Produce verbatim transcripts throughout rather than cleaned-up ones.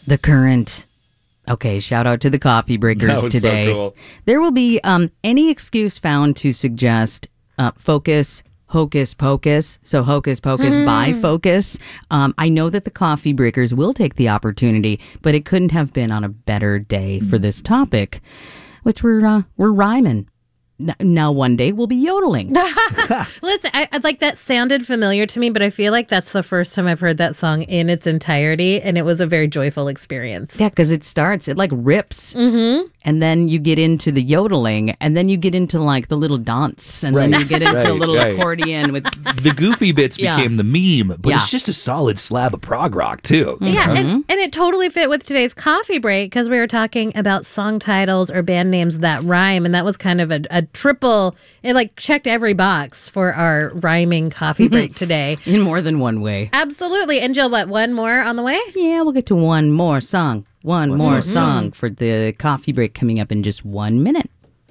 The Current. Okay, shout out to the coffee breakers That was today. so cool. There will be um, any excuse found to suggest uh, focus, hocus pocus. So hocus pocus by focus. Um, I know that the coffee breakers will take the opportunity, but it couldn't have been on a better day for this topic, which we're uh, we're rhyming. N- Now one day we'll be yodeling. Listen, I, I like that sounded familiar to me, but I feel like that's the first time I've heard that song in its entirety, and it was a very joyful experience. Yeah, because it starts, it like rips, mm-hmm. and then you get into the yodeling, and then you get into like the little dance, and then Right, you get into a right, little right. accordion with. The goofy bits Yeah. became the meme, but Yeah. it's just a solid slab of prog rock, too. Yeah, and, and it totally fit with today's coffee break because we were talking about song titles or band names that rhyme, and that was kind of a, a triple, it like checked every box for our rhyming coffee break today. In more than one way. Absolutely. And Jill, what, one more on the way? Yeah, we'll get to one more song. One more song for the coffee break coming up in just one minute.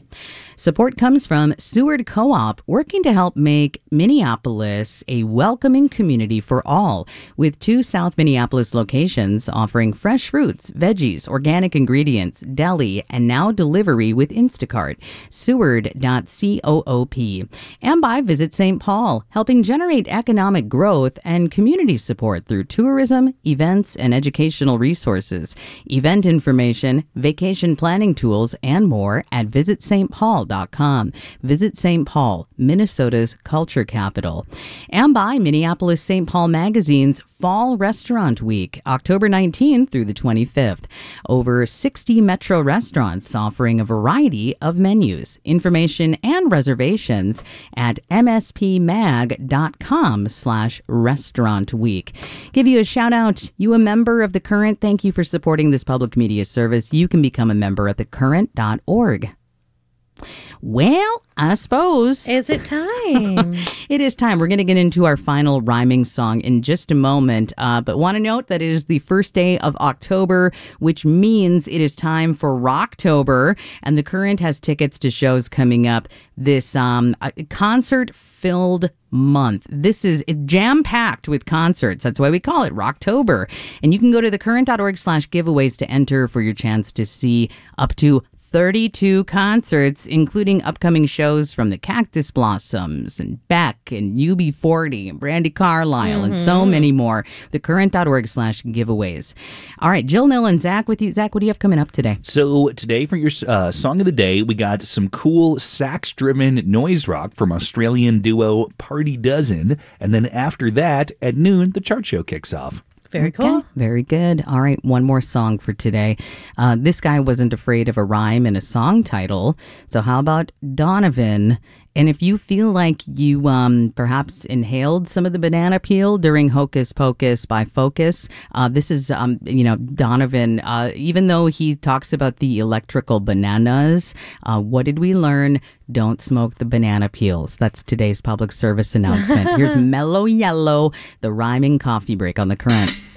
Support comes from Seward Co-op, working to help make Minneapolis a welcoming community for all, with two South Minneapolis locations offering fresh fruits, veggies, organic ingredients, deli, and now delivery with Instacart. Seward dot coop. And by Visit Saint Paul, helping generate economic growth and community support through tourism, events, and educational resources. Event information, vacation planning tools, and more at visit st paul dot com. Visit Saint Paul, Minnesota's culture capital. And by Minneapolis Saint Paul Magazine's Fall Restaurant Week, October nineteenth through the twenty-fifth. Over sixty Metro restaurants offering a variety of menus. Information and reservations at m s p mag dot com slash restaurant week. Give you a shout out. You a member of The Current? Thank you for supporting this public media service. You can become a member at the current dot org. Well, I suppose Is it time? it is time. We're going to get into our final rhyming song in just a moment, uh, but want to note that it is the first day of October, which means it is time for Rocktober, and The Current has tickets to shows coming up this um, concert-filled month. This is jam-packed with concerts. That's why we call it Rocktober. And you can go to thecurrent dot org slash giveaways to enter for your chance to see up to thirty-two concerts, including upcoming shows from the Cactus Blossoms and Beck and U B forty and Brandy Carlisle mm-hmm. and so many more. thecurrent dot org slash giveaways. All right, Jill, Nell, and Zach with you. Zach, what do you have coming up today? So today for your uh, song of the day, we got some cool sax-driven noise rock from Australian duo Party Dozen. And then after that, at noon, the chart show kicks off. Very cool. Okay, very good. All right, one more song for today. Uh, this guy wasn't afraid of a rhyme and a song title. So how about Donovan? And if you feel like you um, perhaps inhaled some of the banana peel during Hocus Pocus by Focus, uh, this is, um, you know, Donovan, uh, even though he talks about the electrical bananas, uh, what did we learn? Don't smoke the banana peels. That's today's public service announcement. Here's Mellow Yellow, the rhyming coffee break on The Current.